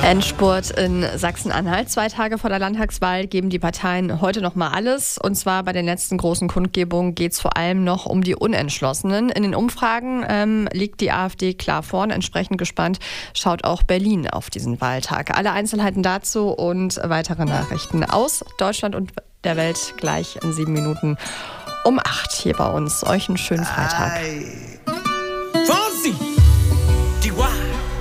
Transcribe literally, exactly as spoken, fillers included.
Endspurt in Sachsen-Anhalt. Zwei Tage vor der Landtagswahl geben die Parteien heute noch mal alles. Und zwar bei den letzten großen Kundgebungen geht es vor allem noch um die Unentschlossenen. In den Umfragen ähm, liegt die AfD klar vorn. Entsprechend gespannt schaut auch Berlin auf diesen Wahltag. Alle Einzelheiten dazu und weitere Nachrichten aus Deutschland und der Welt gleich in sieben Minuten um acht hier bei uns. Euch einen schönen Freitag.